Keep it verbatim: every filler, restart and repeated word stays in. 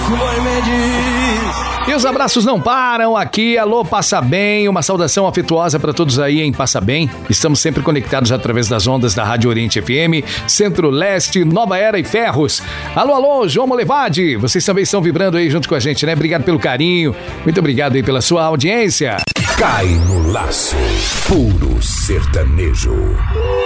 E os abraços não param aqui. Alô, Passa Bem. Uma saudação afetuosa para todos aí em Passa Bem. Estamos sempre conectados através das ondas da Rádio Oriente F M, Centro-Leste, Nova Era e Ferros. Alô, alô, João Molevade. Vocês também estão vibrando aí junto com a gente, né? Obrigado pelo carinho. Muito obrigado aí pela sua audiência. Cai no laço. Puro sertanejo.